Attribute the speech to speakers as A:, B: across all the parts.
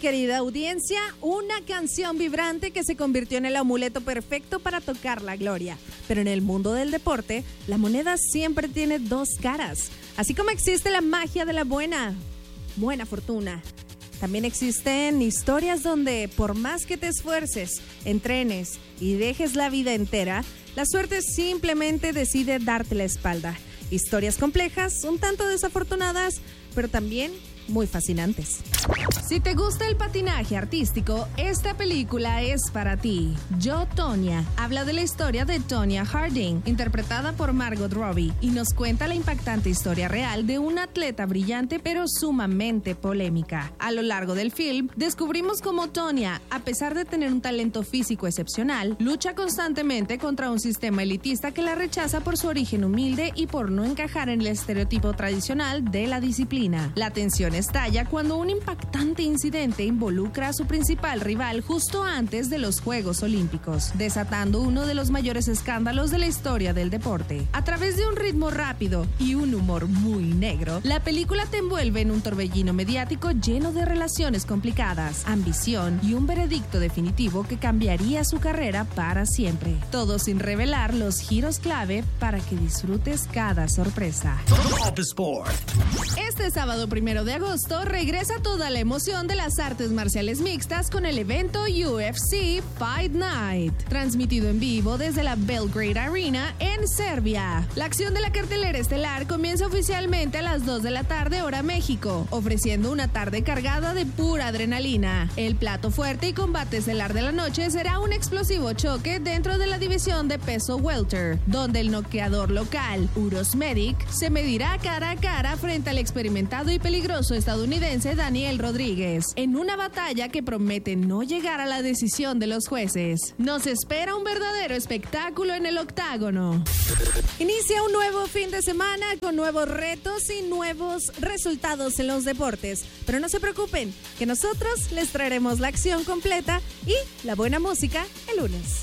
A: querida audiencia, una canción vibrante que se convirtió en el amuleto perfecto para tocar la gloria. Pero en el mundo del deporte, la moneda siempre tiene dos caras. Así como existe la magia de la buena fortuna, también existen historias donde por más que te esfuerces, entrenes y dejes la vida entera, la suerte simplemente decide darte la espalda. Historias complejas, un tanto desafortunadas, pero también muy fascinantes. Si te gusta el patinaje artístico, esta película es para ti. Yo, Tonya, habla de la historia de Tonya Harding, interpretada por Margot Robbie, y nos cuenta la impactante historia real de una atleta brillante pero sumamente polémica. A lo largo del film, descubrimos cómo Tonya, a pesar de tener un talento físico excepcional, lucha constantemente contra un sistema elitista que la rechaza por su origen humilde y por no encajar en el estereotipo tradicional de la disciplina. La tensión estalla cuando un impactante incidente involucra a su principal rival justo antes de los Juegos Olímpicos, desatando uno de los mayores escándalos de la historia del deporte. A través de un ritmo rápido y un humor muy negro, la película te envuelve en un torbellino mediático lleno de relaciones complicadas, ambición y un veredicto definitivo que cambiaría su carrera para siempre. Todo sin revelar los giros clave para que disfrutes cada sorpresa.
B: Top Sport.
A: Este sábado 1 de agosto regresa toda la emoción de las artes marciales mixtas con el evento UFC Fight Night, transmitido en vivo desde la Belgrade Arena en Serbia. La acción de la cartelera estelar comienza oficialmente a las 2 de la tarde hora México, ofreciendo una tarde cargada de pura adrenalina. El plato fuerte y combate estelar de la noche será un explosivo choque dentro de la división de peso welter, donde el noqueador local, Uros Medic, se medirá cara a cara frente al experimentado y peligroso estadounidense Daniel Rodríguez, en una batalla que promete no llegar a la decisión de los jueces. Nos espera un verdadero espectáculo en el octágono. Inicia un nuevo fin de semana con nuevos retos y nuevos resultados en los deportes, pero no se preocupen, que nosotros les traeremos la acción completa y la buena música el lunes.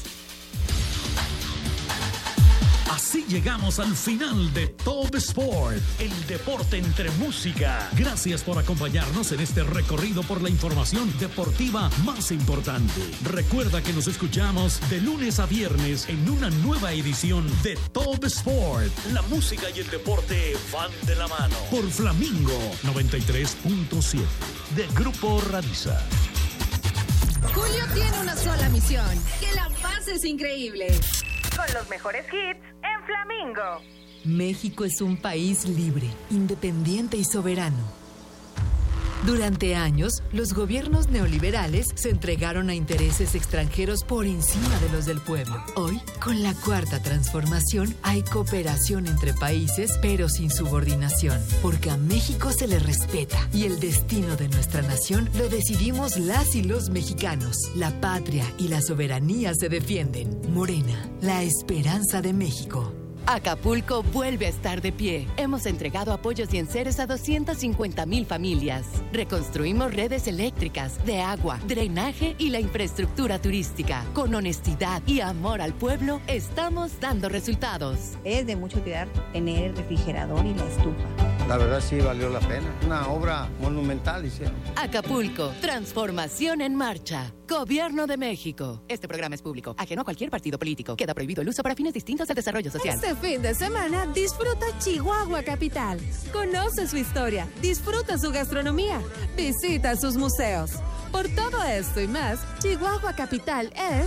B: Así llegamos al final de Top Sport, el deporte entre música. Gracias por acompañarnos en este recorrido por la información deportiva más importante. Recuerda que nos escuchamos de lunes a viernes en una nueva edición de Top Sport. La música y el deporte van de la mano. Por Flamingo 93.7 de Grupo Radiza.
A: Julio tiene una sola misión: que la pases increíble. Con los mejores hits en Flamingo.
C: México es un país libre, independiente y soberano. Durante años, los gobiernos neoliberales se entregaron a intereses extranjeros por encima de los del pueblo. Hoy, con la Cuarta Transformación, hay cooperación entre países, pero sin subordinación, porque a México se le respeta y el destino de nuestra nación lo decidimos las y los mexicanos. La patria y la soberanía se defienden. Morena, la esperanza de México.
D: Acapulco vuelve a estar de pie. Hemos entregado apoyos y enseres a 250,000 familias. Reconstruimos redes eléctricas, de agua, drenaje y la infraestructura turística. Con honestidad y amor al pueblo, estamos dando resultados.
E: Es de mucha utilidad tener el refrigerador y la estufa.
F: La verdad sí valió la pena. Una obra monumental hicieron.
D: Acapulco, transformación en marcha. Gobierno de México. Este programa es público, ajeno a cualquier partido político. Queda prohibido el uso para fines distintos al desarrollo social.
G: Este fin de semana disfruta Chihuahua Capital. Conoce su historia, disfruta su gastronomía, visita sus museos. Por todo esto y más, Chihuahua Capital es...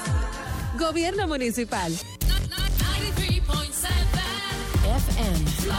G: Gobierno Municipal.
D: FM.